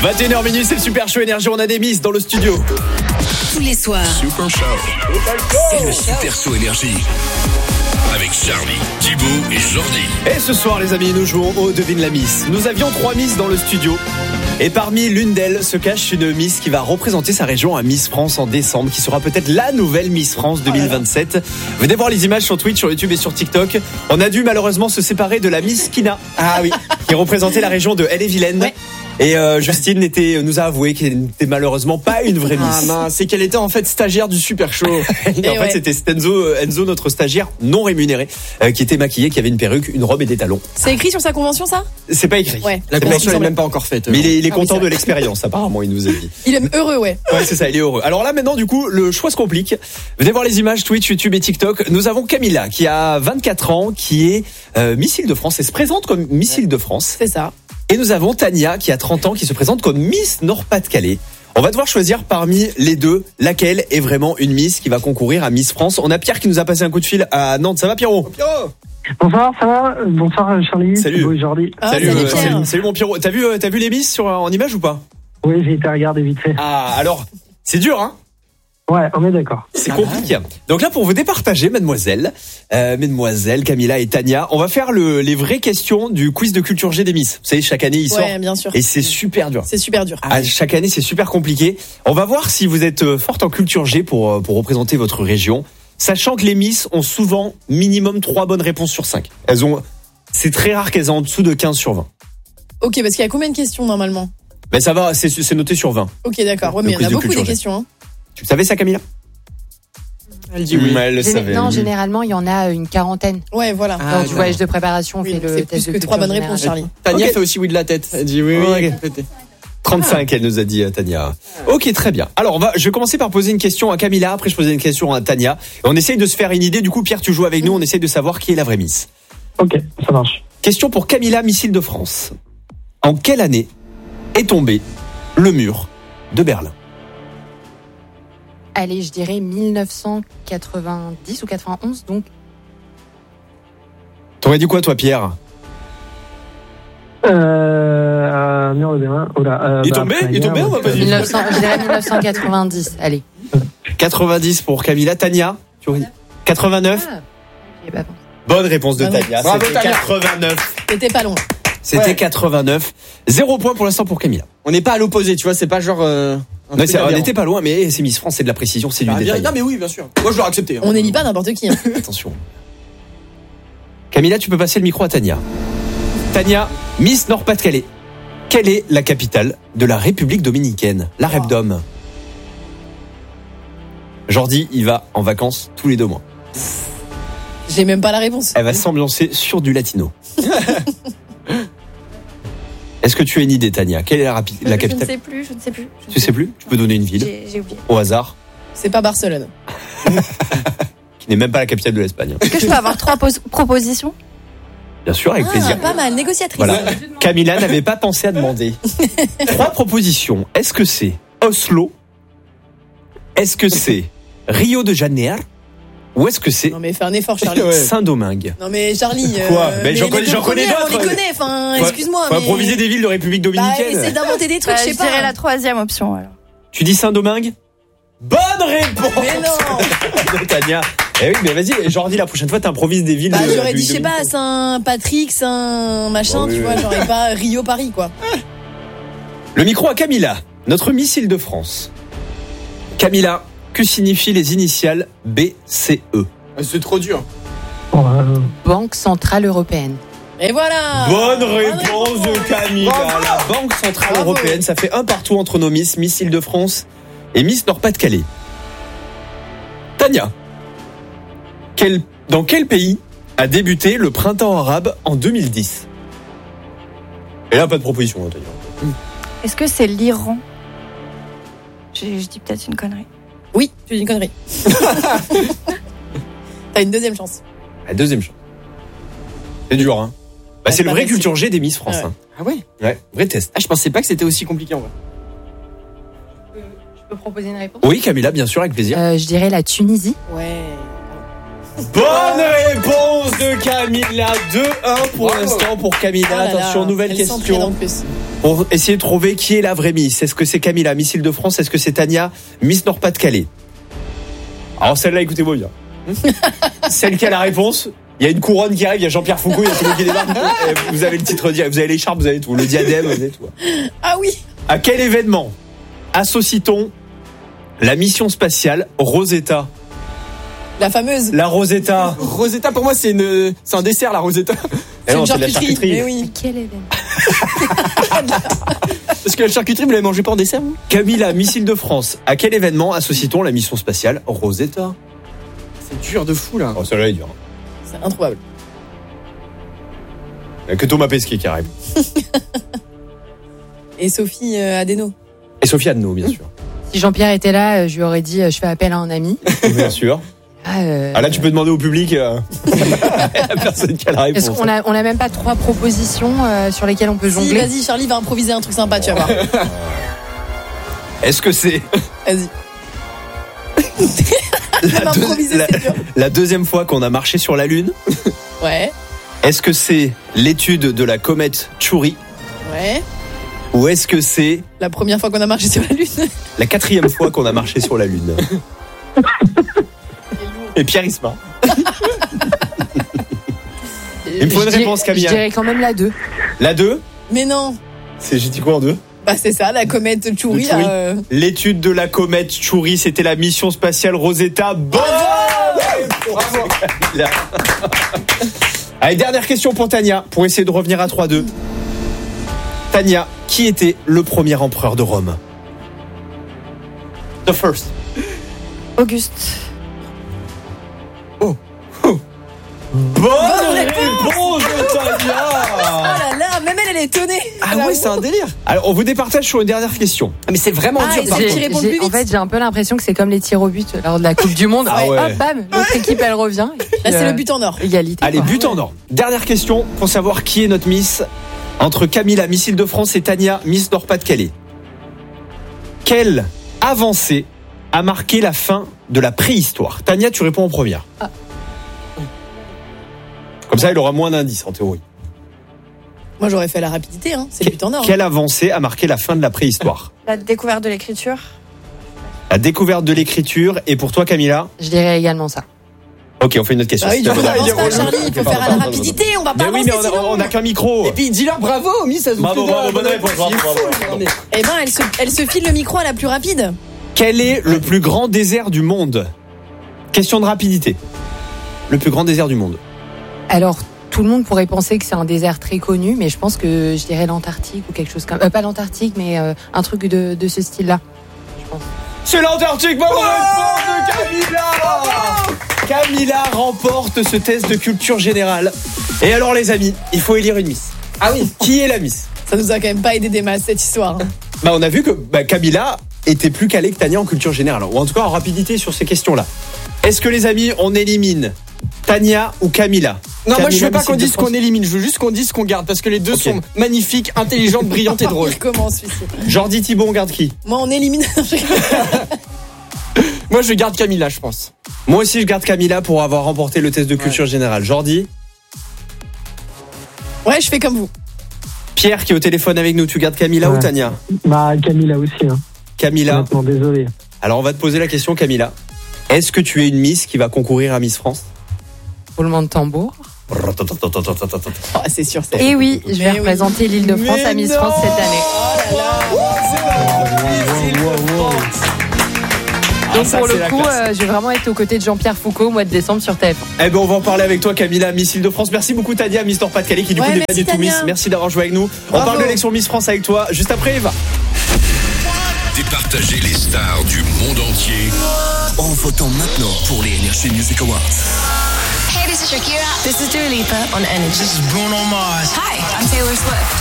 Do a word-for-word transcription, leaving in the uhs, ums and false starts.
vingt et une heures minutes, c'est le Super Show Énergie, on a des miss dans le studio. Tous les soirs. Super Show. C'est le Super Show Énergie. Avec Charlie, Thibaut et Jordi. Et ce soir, les amis, nous jouons au Devine la Miss. Nous avions trois Miss dans le studio. Et parmi l'une d'elles se cache une Miss qui va représenter sa région à Miss France en décembre, qui sera peut-être la nouvelle Miss France deux mille vingt-sept. Venez voir les images sur Twitch, sur YouTube et sur TikTok. On a dû malheureusement se séparer de la Miss Kina. Ah oui, qui représentait la région de Ille-et-Vilaine. Ouais. Et euh, Justine était, nous a avoué qu'elle n'était malheureusement pas une vraie Miss. Ah mince, c'est qu'elle était en fait stagiaire du Super Show. et, et en ouais. fait, c'était Enzo, Enzo, notre stagiaire non rémunéré, euh, qui était maquillé, qui avait une perruque, une robe et des talons. C'est écrit sur sa convention, ça ? C'est pas écrit. Ouais. La convention n'est même pas encore faite. Mais il est, il est ah, content oui, de l'expérience, apparemment, il nous a dit. Il est heureux, ouais. Ouais, c'est ça, il est heureux. Alors là, maintenant, du coup, le choix se complique. Venez voir les images Twitch, YouTube et TikTok. Nous avons Camilla, qui a vingt-quatre ans, qui est euh, Miss Île-de-France. Elle se présente comme Miss Île-de-France. C'est ça. Et nous avons Tania, qui a trente ans, qui se présente comme Miss Nord-Pas-de-Calais. On va devoir choisir parmi les deux laquelle est vraiment une Miss qui va concourir à Miss France. On a Pierre qui nous a passé un coup de fil à Nantes. Ça va, Pierrot ? Pierrot. Bonsoir, ça va ? Bonsoir Charlie. Salut. Aujourd'hui. Ah, salut, salut, euh, Pierre. salut, salut mon Pierrot. T'as vu, euh, t'as vu les Miss sur, en image ou pas ? Oui, j'ai été regarder vite fait. Ah, alors, c'est dur, hein ? Ouais, on est d'accord. C'est compliqué. Donc là, pour vous départager, mademoiselle, euh, mesdemoiselles, Camilla et Tania, on va faire le, les vraies questions du quiz de culture G des Miss. Vous savez, chaque année, il sort. Ouais, bien sûr. Et c'est super dur. C'est super dur. Ah, chaque année, c'est super compliqué. On va voir si vous êtes forte en culture G pour, pour représenter votre région. Sachant que les Miss ont souvent minimum trois bonnes réponses sur cinq. Elles ont, c'est très rare qu'elles aient en dessous de quinze sur vingt. Ok, parce qu'il y a combien de questions normalement ? Ben, ça va, c'est, c'est noté sur vingt. Ok, d'accord. Ouais, mais il y en a beaucoup des questions, hein. Tu savais ça, Camilla ? Elle dit oui. Mmh, elle le Géné- savait. Non, généralement, il y en a une quarantaine. Ouais, voilà. Ah, Dans du voyage de préparation, on Oui, fait le c'est test plus de que trois culture bonnes réponses, générale. Charlie. Tania Ok. fait aussi oui de la tête. Elle dit oui, oui. Ok. oui. trente-cinq, elle nous a dit, euh, Tania. Ok, très bien. Alors, on va, je vais commencer par poser une question à Camilla, après je poser une question à Tania. Et on essaye de se faire une idée. Du coup, Pierre, tu joues avec nous, on essaye de savoir qui est la vraie Miss. Ok, ça marche. Question pour Camilla, Miss Île-de-France. En quelle année est tombé le mur de Berlin ? Allez, je dirais mille neuf cent quatre-vingt-dix ou quatre-vingt-onze, donc. T'aurais dit quoi, toi, Pierre ? Euh, euh, mur de Berlin. Oh là, euh, Il est bah, tombé après Il est la tombé, guerre, on va donc, pas euh, dire. mille neuf cents, je dirais dix-neuf cent quatre-vingt-dix, allez. quatre-vingt-dix pour Camilla. Tania, tu aurais dit quatre-vingt-neuf ? Ah, j'y ai pas pensé. Bonne réponse de Bravo. Tania. Bravo, C'était Tania. quatre-vingt-neuf. T'étais pas loin. C'était Ouais. quatre-vingt-neuf. Zéro point pour l'instant pour Camilla. On n'est pas à l'opposé, tu vois, c'est pas genre. Euh, un Non, truc c'est- on aberrant. n'était pas loin, mais c'est Miss France, c'est de la précision, c'est du Ah, bien- détail. Non, mais oui, bien sûr. Moi, je l'aurais accepté. hein. On n'élit pas n'importe qui. Hein. Attention. Camilla, tu peux passer le micro à Tania. Tania, Miss Nord-Pas-de-Calais. Quelle est la capitale de la République dominicaine ? La Repdom. Jordi, il va en vacances tous les deux mois. J'ai même pas la réponse. Elle va s'ambiancer sur du latino. Est-ce que tu as une idée, Tania ? Quelle est la, rapi- la Je ne capitale ? sais plus, je ne sais plus. je ne Tu sais plus ? Tu peux donner une ville J'ai j'ai oublié. au hasard, C'est pas Barcelone. qui n'est même pas la capitale de l'Espagne. Est-ce que je peux avoir trois pos- propositions ? Bien sûr, avec Ah, plaisir. pas mal, négociatrice. Voilà. Camilla n'avait pas pensé à demander. Trois propositions. Est-ce que c'est Oslo ? Est-ce que c'est Rio de Janeiro ? Ou est-ce que c'est Non mais fais un effort, Charlie. Ouais. Saint-Domingue ? Non mais Charlie. euh, Quoi Mais j'en les connais- deux j'en connais premières, d'autres. On les connaît. Enfin, Faut- excuse-moi. Faut mais... improviser des villes de République Bah, dominicaine. essaie d'inventer des trucs, Bah, je sais je pas. dirais la troisième option alors. Tu dis Saint-Domingue ? Bonne réponse Mais non. de Tania. Eh oui, mais vas-y, Jordi, la prochaine fois, t'improvises des villes Bah, de j'aurais République dit, je sais pas, dominicaine. Saint-Patrick, Saint-machin, Oh, oui, tu oui. vois, j'aurais pas Rio-Paris, quoi. Le micro à Camilla, notre Miss Île-de-France. Camilla, que signifient les initiales B C E ? Ah, c'est trop dur. bon, euh, Banque Centrale Européenne. Et voilà. Bonne réponse de Camilla. Bravo. La Banque Centrale Bravo. Européenne, ça fait un partout entre nos Miss, Miss Île-de-France et Miss Nord-Pas-de-Calais. Tania, quel, dans quel pays a débuté le printemps arabe en deux mille dix ? Et là, pas de proposition, hein, Tania. Est-ce que c'est l'Iran ? J'ai- Je dis peut-être une connerie. Oui, tu dis une connerie. T'as une deuxième chance. La deuxième chance. C'est dur, hein. Bah, c'est c'est le pas vrai facile. culture G des Miss France. Ah ouais. Hein. Ah ouais. Ouais, vrai test. Ah, je pensais pas que c'était aussi compliqué en vrai. Je peux proposer une réponse ? Oui, Camilla, bien sûr, avec plaisir. Euh, je dirais la Tunisie. Ouais. Bonne réponse de Camilla. deux un pour Bravo. l'instant pour Camilla. Oh là là, Attention, nouvelle elle s'entraîne en question. plus. Pour essayer de trouver qui est la vraie Miss. Est-ce que c'est Camilla, Miss Île-de-France? Est-ce que c'est Tania, Miss Nord-Pas-de-Calais? Alors celle-là, écoutez-moi bien. Celle qui a la réponse, il y a une couronne qui arrive, il y a Jean-Pierre Foucault, il y a tout le monde qui débarque. Vous avez le titre, vous avez l'écharpe, vous avez tout, le diadème, vous avez tout. Ah oui. À quel événement associe-t-on la mission spatiale Rosetta? La fameuse. La Rosetta. Rosetta, pour moi, c'est une, c'est un dessert, la Rosetta. Eh non, une c'est de la charcuterie. Mais oui. Quel événement? Parce que la charcuterie, vous l'avez mangé pas en dessert, vous? Camilla, Miss Île-de-France. À quel événement associe-t-on la mission spatiale Rosetta? C'est dur de fou, là. Oh, celle-là est dure. C'est introuvable. Il n'y a que Thomas Pesquet qui arrive. Et Sophie euh, Adeno. Et Sophie Adno, bien sûr. Si Jean-Pierre était là, euh, je lui aurais dit euh, je fais appel à un ami. Bien sûr. Ah, euh, Ah là, tu peux demander au public. Euh... la personne qui a la réponse. Est-ce qu'on a, on a même pas trois propositions euh, sur lesquelles on peut Si, jongler? vas-y, Charlie va improviser un truc sympa, tu vas voir. Est-ce que c'est Vas-y. la, Même improviser, la- c'est dur. la deuxième fois qu'on a marché sur la Lune? Ouais, Est-ce que c'est l'étude de la comète Chury? ouais. Ou est-ce que c'est La première fois qu'on a marché sur la Lune. la quatrième fois qu'on a marché sur la Lune? Et Pierre Isma. Il me faut une Je dirais- réponse, Camilla. Je dirais quand même la deux. La deux? Mais non. C'est, j'ai dit quoi en deux? Bah c'est ça, la comète Chury. Le Chury. là, euh, L'étude de la comète Chury, c'était la mission spatiale Rosetta. Bonne réponse, Camilla. Allez, dernière question pour Tania, pour essayer de revenir à trois deux. Tania, qui était le premier empereur de Rome? The first. Auguste. Bonne réponse de Tania. Oh là là, même elle, elle est étonnée. Ah Elle a- ouais, c'est un délire. Alors, on vous départage sur une dernière question. Ah, mais c'est vraiment Ah, dur, et par c'est- contre. qui répond J'ai- le plus En vite. fait, j'ai un peu l'impression que c'est comme les tirs au but lors de la Coupe du Monde. Ah ouais. Hop, bam, l'autre équipe elle revient. et puis, Là, c'est euh, le but en or. Égalité. Allez, quoi. but en or. Dernière question pour savoir qui est notre Miss entre Camilla, Miss Île-de-France, et Tania, Miss Nord-Pas-de-Calais. Quelle avancée a marqué la fin de la préhistoire? Tania, tu réponds en première. Ah. Comme ça, il aura moins d'indices en théorie. Moi, j'aurais fait la rapidité, hein. C'est le but en or. Quelle avancée a marqué la fin de la préhistoire? La découverte de l'écriture. La découverte de l'écriture. Et pour toi, Camilla? Je dirais également ça. Ok, on fait une autre question. Bah oui, Si du tu coup, veux. on avance il est pas, relou. Charlie. Il faut Pardon, faire à la pardon, pardon. rapidité. On va pas Mais oui, avancer mais on a- sinon. on n'a qu'un micro. Et puis, dis-leur bravo, Miss, ça vous Bravo, fait bravo, de- bonne réponse, Il est bravo, fou, bravo, le bravo. gars. Eh ben, elle se, elle se file le micro à la plus rapide. Quel est le plus grand désert du monde? Question de rapidité. Le plus grand désert du monde. Alors, tout le monde pourrait penser que c'est un désert très connu, mais je pense que je dirais l'Antarctique ou quelque chose comme... Euh, pas l'Antarctique, mais euh, un truc de, de ce style-là. Je pense. C'est l'Antarctique, bonne réponse de Camilla. Camilla remporte ce test de culture générale. Et alors les amis, il faut élire une Miss. Ah oui. Qui est la Miss? Ça nous a quand même pas aidé des masses, cette histoire. hein. Bah on a vu que bah, Camilla était plus calée que Tania en culture générale, ou en tout cas en rapidité sur ces questions-là. Est-ce que les amis, on élimine Tania ou Camilla? Non, moi je Camilla, veux pas Miss qu'on dise Île-de-France. qu'on élimine, je veux juste qu'on dise qu'on garde parce que les deux Ok. sont magnifiques, intelligentes, brillantes et drôles. Il commence, celui-ci. Jordi Thibault, on garde qui? Moi, on élimine. Moi je garde Camilla, je pense. Moi aussi je garde Camilla pour avoir remporté le test de culture générale. Jordi? Ouais, je fais comme vous. Pierre qui est au téléphone avec nous, tu gardes Camilla Ouais. ou Tania? Bah, Camilla aussi. Hein. Camilla. Honnêtement, désolé. Alors on va te poser la question, Camilla. Est-ce que tu es une Miss qui va concourir à Miss France? Roulement de tambour. Oh, c'est sûr, c'est. Et oui, je vais Mais oui. représenter l'île de France Mais à Miss non. France cette année. Oh là là. Donc ça, pour c'est le la coup, classe. euh, je vais vraiment être aux côtés de Jean-Pierre Foucault au mois de décembre sur T F un. Eh ben on va en parler avec toi, Camilla, Miss Île-de-France. Merci beaucoup Tania, Miss Nord-Pas-de-Calais qui du Ouais, coup n'est pas merci, du tout Miss. Tania. Merci d'avoir joué avec nous. On Bravo. parle de l'élection Miss France avec toi juste après Eva. Départager les stars du monde entier en votant maintenant pour les Energy Music Awards. Hey, this is Shakira. This is Dua Lipa on Energy. Hi, I'm Taylor Swift.